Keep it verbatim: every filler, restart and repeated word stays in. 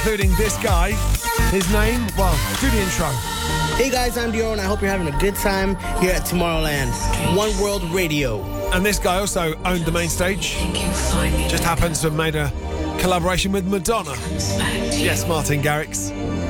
including this guy. His name, well, do the intro. Hey guys, I'm Dior, and I hope you're having a good time here at Tomorrowland. One World Radio. And this guy also owned the main stage. Just happens to have made a collaboration with Madonna. Yes, Martin Garrix.